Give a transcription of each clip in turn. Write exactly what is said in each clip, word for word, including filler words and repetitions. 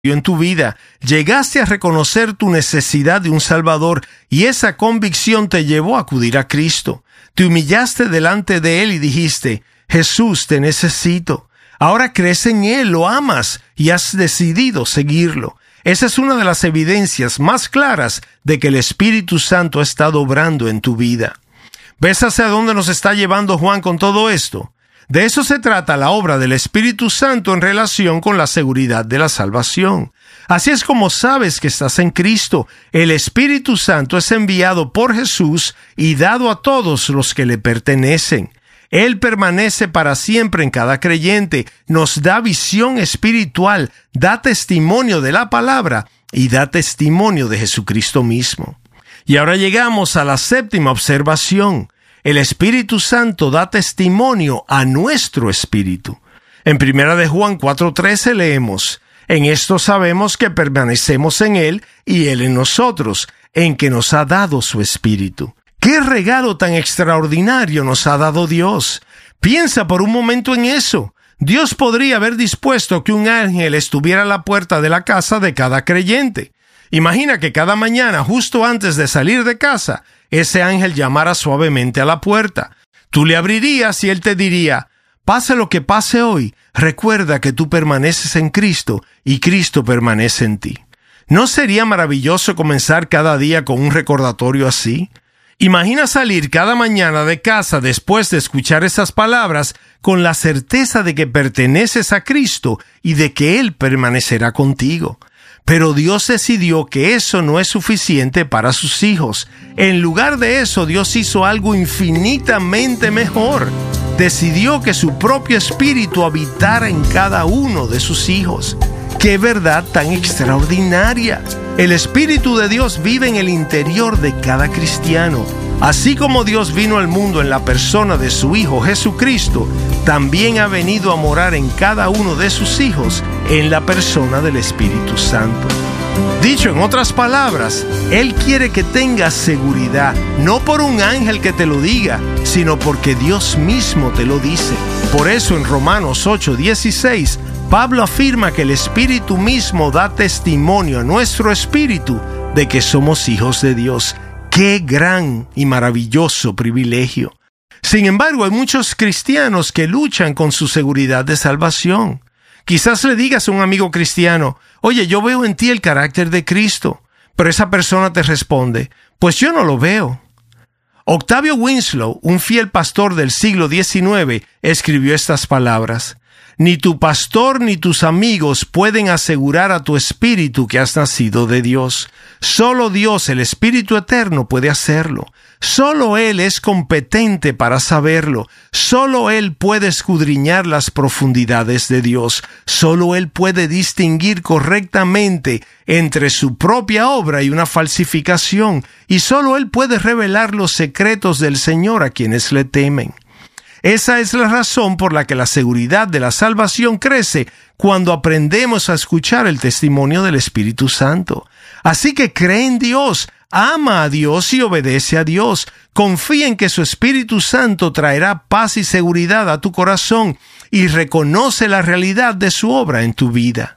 en tu vida, llegaste a reconocer tu necesidad de un Salvador y esa convicción te llevó a acudir a Cristo. Te humillaste delante de Él y dijiste, Jesús, te necesito. Ahora crees en Él, lo amas y has decidido seguirlo. Esa es una de las evidencias más claras de que el Espíritu Santo ha estado obrando en tu vida. ¿Ves hacia dónde nos está llevando Juan con todo esto? De eso se trata la obra del Espíritu Santo en relación con la seguridad de la salvación. Así es como sabes que estás en Cristo. El Espíritu Santo es enviado por Jesús y dado a todos los que le pertenecen. Él permanece para siempre en cada creyente, nos da visión espiritual, da testimonio de la palabra y da testimonio de Jesucristo mismo. Y ahora llegamos a la séptima observación. El Espíritu Santo da testimonio a nuestro espíritu. En primera de Juan cuatro trece leemos, en esto sabemos que permanecemos en Él y Él en nosotros, en que nos ha dado su Espíritu. ¡Qué regalo tan extraordinario nos ha dado Dios! Piensa por un momento en eso. Dios podría haber dispuesto que un ángel estuviera a la puerta de la casa de cada creyente. Imagina que cada mañana, justo antes de salir de casa, ese ángel llamara suavemente a la puerta. Tú le abrirías y él te diría, pase lo que pase hoy, recuerda que tú permaneces en Cristo y Cristo permanece en ti. ¿No sería maravilloso comenzar cada día con un recordatorio así? Imagina salir cada mañana de casa después de escuchar esas palabras con la certeza de que perteneces a Cristo y de que Él permanecerá contigo. Pero Dios decidió que eso no es suficiente para sus hijos. En lugar de eso, Dios hizo algo infinitamente mejor. Decidió que su propio espíritu habitara en cada uno de sus hijos. ¡Qué verdad tan extraordinaria! El Espíritu de Dios vive en el interior de cada cristiano. Así como Dios vino al mundo en la persona de su Hijo Jesucristo, también ha venido a morar en cada uno de sus hijos en la persona del Espíritu Santo. Dicho en otras palabras, Él quiere que tengas seguridad, no por un ángel que te lo diga, sino porque Dios mismo te lo dice. Por eso en Romanos ocho dieciséis, Pablo afirma que el Espíritu mismo da testimonio a nuestro espíritu de que somos hijos de Dios. ¡Qué gran y maravilloso privilegio! Sin embargo, hay muchos cristianos que luchan con su seguridad de salvación. Quizás le digas a un amigo cristiano, oye, yo veo en ti el carácter de Cristo, pero esa persona te responde, pues yo no lo veo. Octavio Winslow, un fiel pastor del siglo diecinueve, escribió estas palabras. Ni tu pastor ni tus amigos pueden asegurar a tu espíritu que has nacido de Dios. Solo Dios, el Espíritu Eterno, puede hacerlo. Solo Él es competente para saberlo. Solo Él puede escudriñar las profundidades de Dios. Solo Él puede distinguir correctamente entre su propia obra y una falsificación. Y solo Él puede revelar los secretos del Señor a quienes le temen. Esa es la razón por la que la seguridad de la salvación crece cuando aprendemos a escuchar el testimonio del Espíritu Santo. Así que cree en Dios, ama a Dios y obedece a Dios. Confía en que su Espíritu Santo traerá paz y seguridad a tu corazón y reconoce la realidad de su obra en tu vida.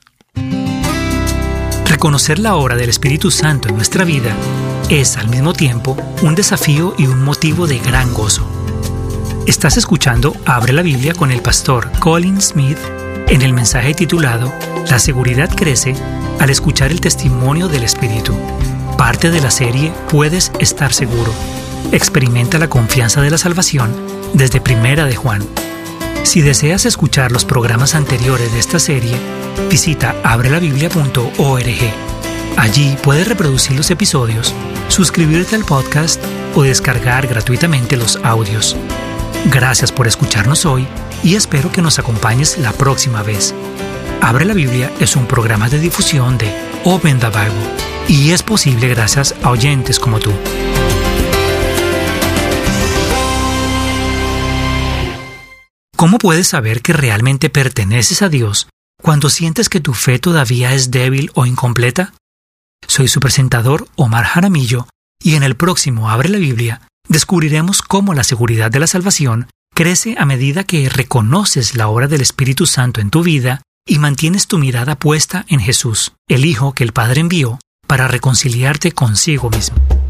Reconocer la obra del Espíritu Santo en nuestra vida es al mismo tiempo un desafío y un motivo de gran gozo. Estás escuchando Abre la Biblia con el pastor Colin Smith en el mensaje titulado La seguridad crece al escuchar el testimonio del Espíritu. Parte de la serie Puedes estar seguro. Experimenta la confianza de la salvación desde Primera de Juan. Si deseas escuchar los programas anteriores de esta serie, visita abre la biblia punto org. Allí puedes reproducir los episodios, suscribirte al podcast o descargar gratuitamente los audios. Gracias por escucharnos hoy y espero que nos acompañes la próxima vez. Abre la Biblia es un programa de difusión de Open the Bible y es posible gracias a oyentes como tú. ¿Cómo puedes saber que realmente perteneces a Dios cuando sientes que tu fe todavía es débil o incompleta? Soy su presentador Omar Jaramillo y en el próximo Abre la Biblia descubriremos cómo la seguridad de la salvación crece a medida que reconoces la obra del Espíritu Santo en tu vida y mantienes tu mirada puesta en Jesús, el Hijo que el Padre envió para reconciliarte consigo mismo.